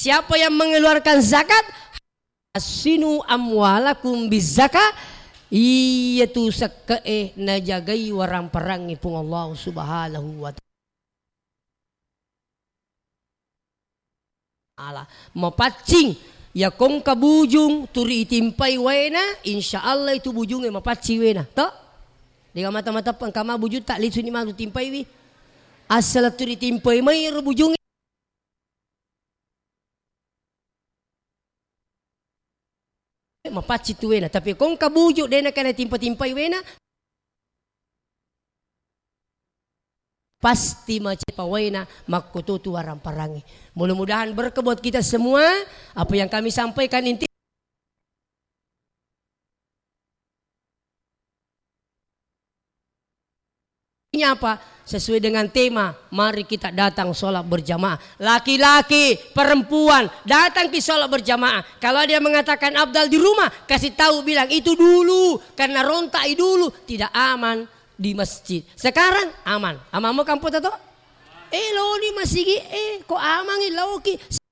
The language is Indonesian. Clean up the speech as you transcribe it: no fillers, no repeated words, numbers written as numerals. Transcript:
Siapa yang mengeluarkan zakat, asinu amwalakum bizaka, iya tu sakae najagai warang perangi pun Allah subhanahu wa ta'ala. Mapacing ya kong kabujung turi itimpai wena, insyaallah itu bujungnya mapaci wena. Toh? Dengan mata-mata pangkama bujung tak lihat ni mah timpai wi. Asal turi timpai mai bujung mapaci tu wena, tapi kong kabujuk dena kana timpa-timpai wena pasti macet pawena makututu warang parangi. Mudah-mudahan berkebut kita semua apa yang kami sampaikan inti apa? Sesuai dengan tema, mari kita datang sholat berjamaah. Laki-laki, perempuan, datang ke sholat berjamaah. Kalau dia mengatakan afdal di rumah, kasih tahu bilang itu dulu, karena rontai dulu tidak aman di masjid. Sekarang aman. Aman mau kampung atau? Lo di masjid kok aman lo ki?